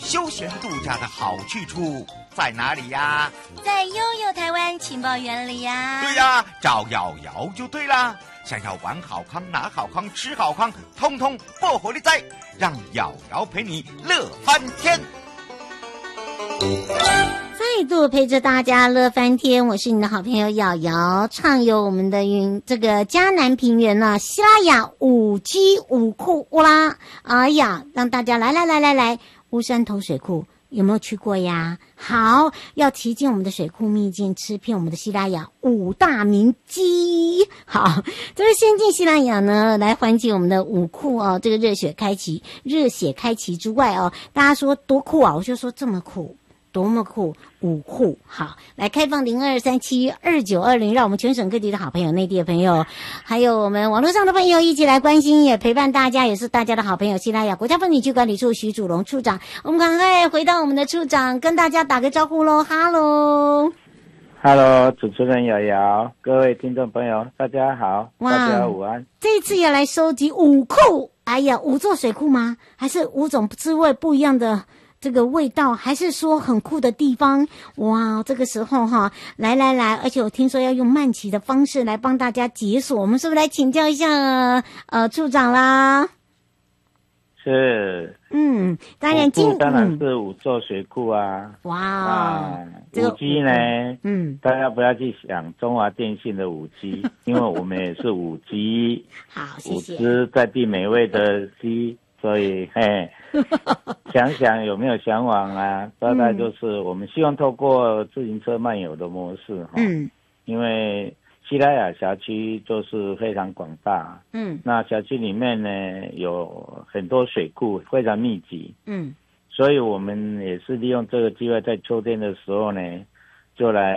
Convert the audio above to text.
休闲度假的好去处在哪里呀？ 在悠悠台湾情报园里呀。 对呀，找瑶瑶就对啦。想要玩好康、拿好康、吃好康，通通不活力在，让瑶瑶陪你乐翻天。 再度陪着大家乐翻天，我是你的好朋友瑶瑶，畅游我们的这个嘉南平原呢，西拉雅5G 5库乌拉，哎呀，让大家来，乌山头水库有没有去过呀？好，要提进我们的水库秘境，吃遍我们的西拉雅5大名鸡。好，这个先进西拉雅呢，来缓解我们的5库哦，这个热血开启之外哦，大家说多酷啊，我就说这么酷。多么酷！5库好，来开放02372920，让我们全省各地的好朋友、内地的朋友，还有我们网络上的朋友一起来关心，也陪伴大家，也是大家的好朋友。西拉雅国家风景区管理处徐祖龙处长，我们赶快回到我们的处长，跟大家打个招呼喽 ！Hello， 主持人瑶瑶，各位听众朋友，大家好，大家午安。 这次要来收集5库，哎呀，5座水库吗？还是5种滋味不一样的？这个味道，还是说很酷的地方？哇，这个时候哈，来，而且我听说要用慢骑的方式来帮大家解锁，我们是不是来请教一下处长啦？ 是， 当然当然是5座水库啊。 哇 ，5G 呢？大家不要去想中华电信的5G， 因为我们也是5G， 好，谢谢。 5只在地美味的鸡。所以，想想有没有向往啊？大概就是我们希望透过自行车漫游的模式，因为西拉雅辖区就是非常广大，那辖区里面呢有很多水库，非常密集，所以我们也是利用这个机会，在秋天的时候呢，就来